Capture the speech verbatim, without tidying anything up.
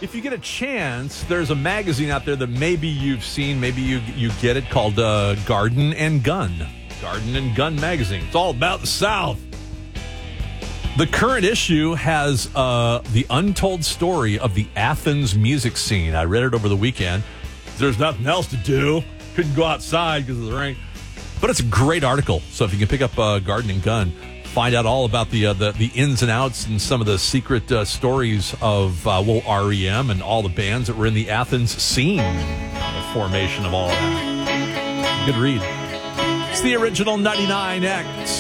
if you get a chance, there's a magazine out there that maybe you've seen, maybe you you get it, called uh, Garden and Gun. Garden and Gun magazine. It's all about the South. The current issue has uh, the untold story of the Athens music scene. I read it over the weekend. There's nothing else to do. Couldn't go outside because of the rain. But it's a great article. So if you can pick up uh, Garden and Gun, find out all about the uh, the, the ins and outs and some of the secret uh, stories of, uh, well, R E M and all the bands that were in the Athens scene. The formation of all that. Good read. It's the original ninety-nine X.